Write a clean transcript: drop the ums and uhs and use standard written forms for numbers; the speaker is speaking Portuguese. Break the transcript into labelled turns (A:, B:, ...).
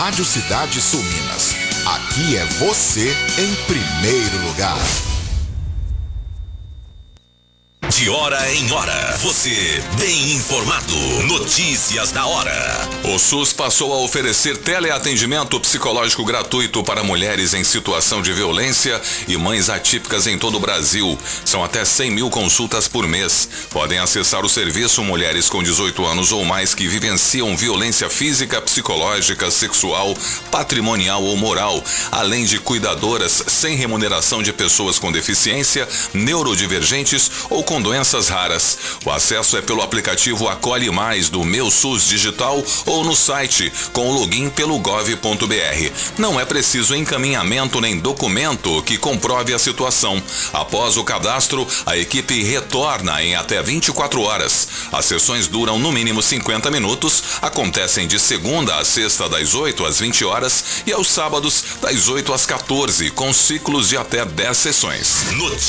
A: Rádio Cidade Sul Minas. Aqui é você em primeiro lugar.
B: De hora em hora, você bem informado. Notícias da hora. O SUS passou a oferecer teleatendimento psicológico gratuito para mulheres em situação de violência e mães atípicas em todo o Brasil. São até 100 mil consultas por mês. Podem acessar o serviço mulheres com 18 anos ou mais que vivenciam violência física, psicológica, sexual, patrimonial ou moral, além de cuidadoras sem remuneração de pessoas com deficiência, neurodivergentes ou com doenças raras. O acesso é pelo aplicativo Acolhe Mais do Meu SUS Digital ou no site com o login pelo gov.br. Não é preciso encaminhamento nem documento que comprove a situação. Após o cadastro, a equipe retorna em até 24 horas. As sessões duram no mínimo 50 minutos, acontecem de segunda a sexta das 8 às 20 horas e aos sábados das 8 às 14, com ciclos de até 10 sessões. Notícias